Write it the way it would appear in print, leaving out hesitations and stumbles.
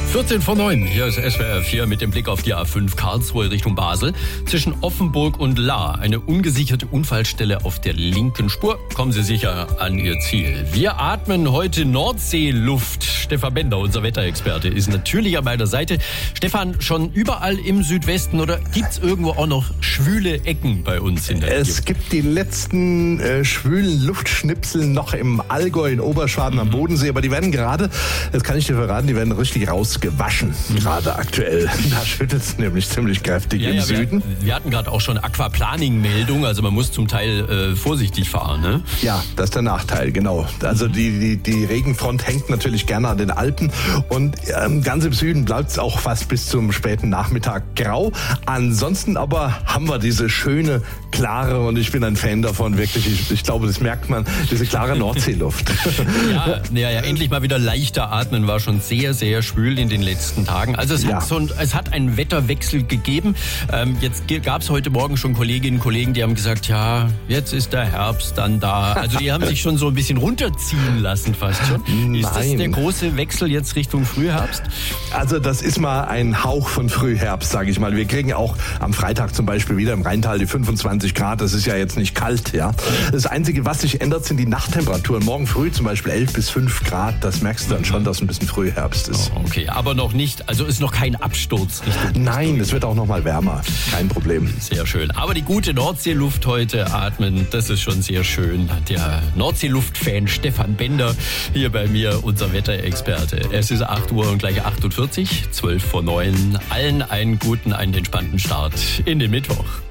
14 vor 9, hier ist SWR 4 mit dem Blick auf die A5 Karlsruhe Richtung Basel. Zwischen Offenburg und Lahr eine ungesicherte Unfallstelle auf der linken Spur. Kommen Sie sicher an Ihr Ziel. Wir atmen heute Nordseeluft. Stefan Bender, unser Wetterexperte, ist natürlich an meiner Seite. Stefan, schon überall im Südwesten oder gibt's irgendwo auch noch schwüle Ecken bei uns in der Region? Es gibt die letzten schwülen Luftschnipsel noch im Allgäu, in Oberschwaben am Bodensee, aber die werden gerade, das kann ich dir verraten, die werden richtig rausgewaschen, gerade aktuell. Da schüttet es nämlich ziemlich kräftig im Süden. Wir hatten gerade auch schon Aquaplaning-Meldung, also man muss zum Teil vorsichtig fahren, ne? Ja, das ist der Nachteil, genau. Also die Regenfront hängt natürlich gerne an den Alpen und ganz im Süden bleibt es auch fast bis zum späten Nachmittag grau. Ansonsten aber haben wir diese schöne, klare, und ich bin ein Fan davon, wirklich, ich glaube, das merkt man, diese klare Nordseeluft. Ja, endlich mal wieder leichter atmen, war schon sehr, sehr schwül in den letzten Tagen. Also es hat einen Wetterwechsel gegeben. Jetzt gab es heute Morgen schon Kolleginnen und Kollegen, die haben gesagt, ja, jetzt ist der Herbst dann da. Also die haben sich schon so ein bisschen runterziehen lassen fast schon. Nein. Ist das der große Wechsel jetzt Richtung Frühherbst? Also das ist mal ein Hauch von Frühherbst, sage ich mal. Wir kriegen auch am Freitag zum Beispiel wieder im Rheintal die 25 Grad. Das ist ja jetzt nicht kalt, ja. Das Einzige, was sich ändert, sind die Nachttemperaturen. Morgen früh zum Beispiel 11 bis 5 Grad. Das merkst du dann schon, dass ein bisschen Frühherbst ist. Oh, okay, aber noch nicht, also ist noch kein Absturz. Nein, es wird auch noch mal wärmer. Kein Problem. Sehr schön. Aber die gute Nordseeluft heute atmen, das ist schon sehr schön. Der Nordseeluft-Fan Stefan Bender hier bei mir, unser Wetterexperte. Es ist 8 Uhr und gleich 48, 12 vor 9. Allen einen guten, einen entspannten Start in den Mittwoch.